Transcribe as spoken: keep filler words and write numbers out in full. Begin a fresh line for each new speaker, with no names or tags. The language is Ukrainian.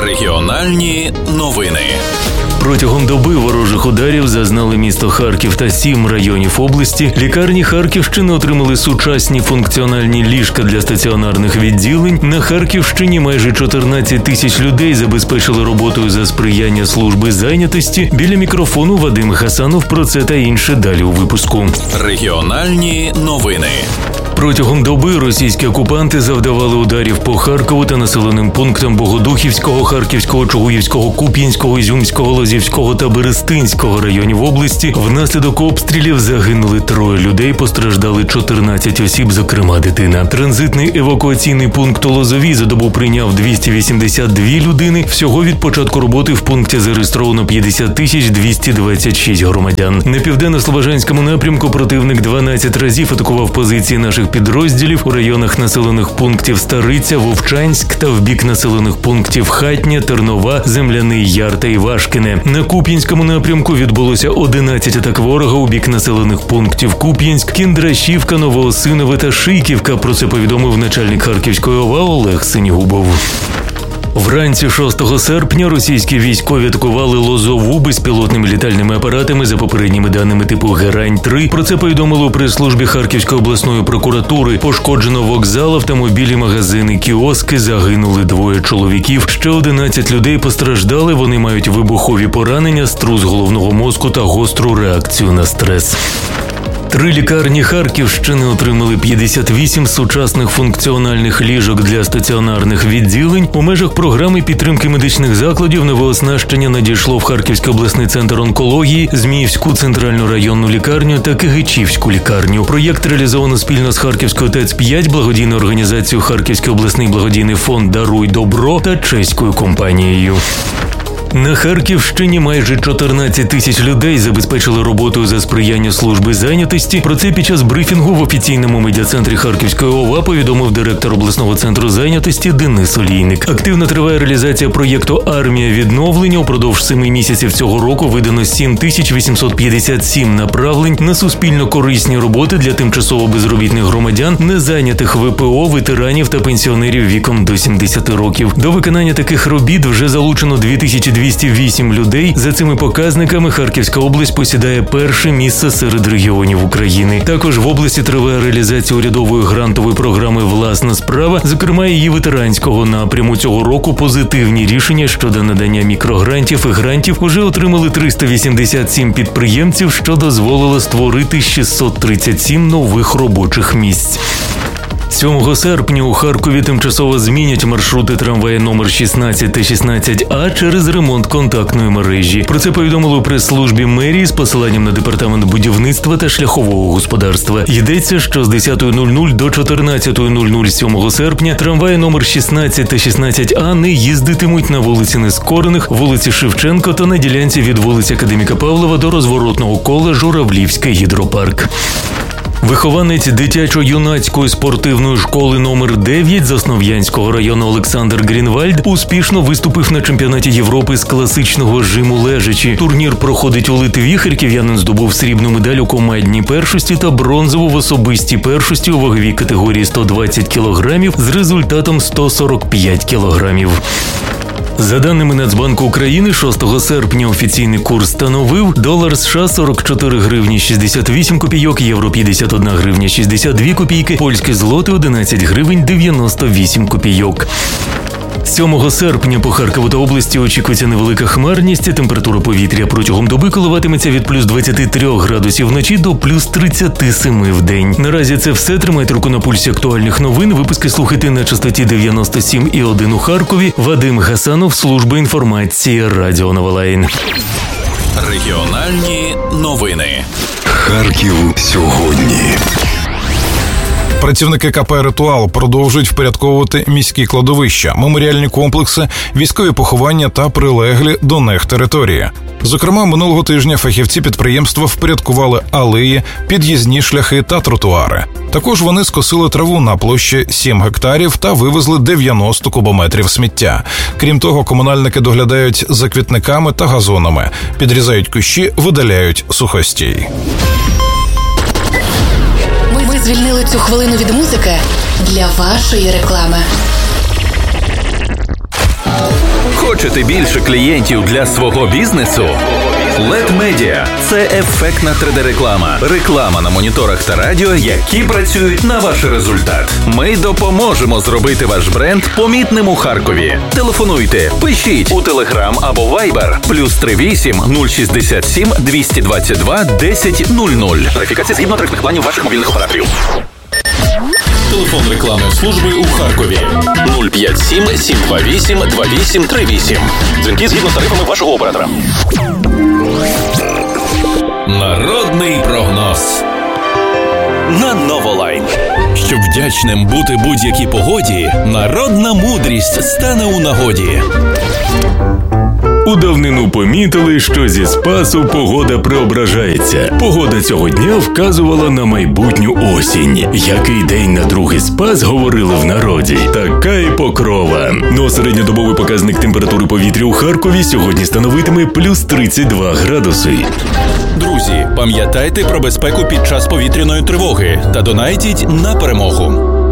Регіональні новини.
Протягом доби ворожих ударів зазнали місто Харків та сім районів області. Лікарні Харківщини отримали сучасні функціональні ліжка для стаціонарних відділень. На Харківщині майже чотирнадцять тисяч людей забезпечили роботою за сприяння служби зайнятості. Біля мікрофону Вадим Гасанов. Про це та інше далі у випуску.
Регіональні новини.
Протягом доби російські окупанти завдавали ударів по Харкову та населеним пунктам Богодухівського, Харківського, Чугуївського, Куп'янського, Ізюмського, Лозівського та Берестинського районів області. Внаслідок обстрілів загинули троє людей, постраждали чотирнадцять осіб, зокрема дитина. Транзитний евакуаційний пункт у Лозовій за добу прийняв двісті вісімдесят дві людини. Всього від початку роботи в пункті зареєстровано п'ятдесят тисяч двісті двадцять шість громадян. На південно-слобожанському напрямку противник дванадцять разів атакував позиції наших підрозділів у районах населених пунктів Стариця, Вовчанськ та в бік населених пунктів Хатня, Тернова, Земляний Яр та Івашкине. На Куп'янському напрямку відбулося одинадцять атак ворога у бік населених пунктів Куп'янськ, Кіндрашівка, Новоосинове та Шийківка. Про це повідомив начальник Харківської ОВА Олег Синігубов. Вранці шостого серпня російські військові атакували Лозову безпілотними літальними апаратами за попередніми даними типу Герань три. Про це повідомили у прес-службі Харківської обласної прокуратури. Пошкоджено вокзал, автомобілі, магазини, кіоски, загинули двоє чоловіків. Ще одинадцять людей постраждали, вони мають вибухові поранення, струс головного мозку та гостру реакцію на стрес. Три лікарні Харківщини отримали п'ятдесят вісім сучасних функціональних ліжок для стаціонарних відділень. У межах програми підтримки медичних закладів нове оснащення надійшло в Харківський обласний центр онкології, Зміївську центральну районну лікарню та Кигичівську лікарню. Проєкт реалізовано спільно з Харківською ТЕЦ п'ять, благодійною організацією Харківський обласний благодійний фонд «Даруй добро» та чеською компанією. На Харківщині майже чотирнадцять тисяч людей забезпечили роботою за сприяння служби зайнятості. Про це під час брифінгу в офіційному медіа-центрі Харківської ОВА повідомив директор обласного центру зайнятості Денис Олійник. Активно триває реалізація проєкту «Армія відновлення». Упродовж семи місяців цього року видано сім тисяч вісімсот п'ятдесят сім направлень на суспільно-корисні роботи для тимчасово безробітних громадян, незайнятих ВПО, ветеранів та пенсіонерів віком до сімдесят років. До виконання таких робіт вже залучено дві тисячі двісті вісім людей. За цими показниками Харківська область посідає перше місце серед регіонів України. Також в області триває реалізація урядової грантової програми «Власна справа», зокрема її ветеранського напряму. Цього року позитивні рішення щодо надання мікрогрантів і грантів уже отримали триста вісімдесят сім підприємців, що дозволило створити шістсот тридцять сім нових робочих місць. сьомого серпня у Харкові тимчасово змінять маршрути трамвая номер шістнадцять та шістнадцять А через ремонт контактної мережі. Про це повідомили у прес-службі мерії з посиланням на департамент будівництва та шляхового господарства. Йдеться, що з десятої нуль нуль до чотирнадцятої нуль нуль сьомого серпня трамваї номер шістнадцять та шістнадцять А не їздитимуть на вулиці Нескорених, вулиці Шевченко та на ділянці від вулиці Академіка Павлова до розворотного кола Журавлівський гідропарк. Вихованець дитячо-юнацької спортивної школи номер дев'ять з Основ'янського району Олександр Грінвальд успішно виступив на чемпіонаті Європи з класичного жиму лежачі. Турнір проходить у Литві. Харків'янин здобув срібну медаль у командній першості та бронзову в особистій першості у ваговій категорії сто двадцять кілограмів з результатом сто сорок п'ять кілограмів. За даними Нацбанку України, шостого серпня офіційний курс становив долар США сорок чотири гривні шістдесят вісім копійок, євро п'ятдесят одна гривня шістдесят дві копійки, польські злоти одинадцять гривень дев'яносто вісім копійок. сьомого серпня по Харкову та області очікується невелика хмарність, температура повітря протягом доби коливатиметься від плюс двадцяти трьох градусів вночі до плюс тридцяти семи в день. Наразі це все. Тримайте руку на пульсі актуальних новин. Випуски слухайте на частоті дев'яносто сім і один у Харкові. Вадим Гасанов, служба інформації, Радіо Новолайн.
Регіональні новини.
Харків сьогодні.
Працівники ка пе «Ритуал» продовжують впорядковувати міські кладовища, меморіальні комплекси, військові поховання та прилеглі до них території. Зокрема, минулого тижня фахівці підприємства впорядкували алеї, під'їзні шляхи та тротуари. Також вони скосили траву на площі сім гектарів та вивезли дев'яносто кубометрів сміття. Крім того, комунальники доглядають за квітниками та газонами, підрізають кущі, видаляють сухостій.
Ми звільнили цю хвилину від музики для вашої реклами.
Хочете більше клієнтів для свого бізнесу? ел і ді Media – це ефектна три де-реклама. Реклама на моніторах та радіо, які працюють на ваш результат. Ми допоможемо зробити ваш бренд помітним у Харкові. Телефонуйте, пишіть у Telegram або Viber плюс три вісім нуль шістдесят сім двісті двадцять два десять нуль нуль. Верифікація згідно тарифних планів ваших мобільних операторів. Телефон рекламної служби у Харкові нуль п'ять сім сім два вісім два вісім три вісім. Дзвінки згідно з тарифами вашого оператора. Народний прогноз на Новолайн. Щоб вдячним бути будь-якій погоді, народна мудрість стане у нагоді.
У давнину помітили, що зі Спасу погода преображається. Погода цього дня вказувала на майбутню осінь. Який день на другий Спас, говорили в народі. Така й покрова. Ну, середньодобовий показник температури повітря у Харкові сьогодні становитиме плюс тридцять два градуси.
Друзі, пам'ятайте про безпеку під час повітряної тривоги та донайтіть на перемогу.